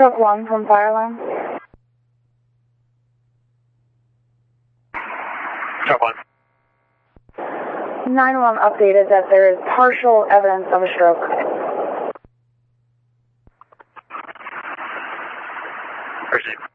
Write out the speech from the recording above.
Truck 1 from Fireline. Truck 1. 911 updated that there is partial evidence of a stroke. Proceed.